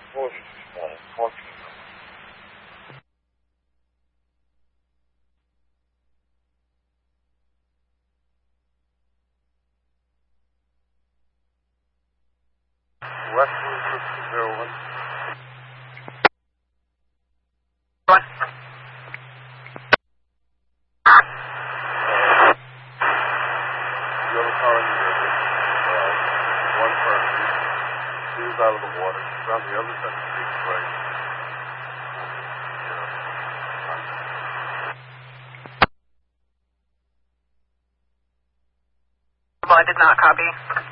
Fortune, 14. Westwood 601. What? You have a car in the river. One person. She was out of the water. She's on the other side of the street, right? Well, I did not copy.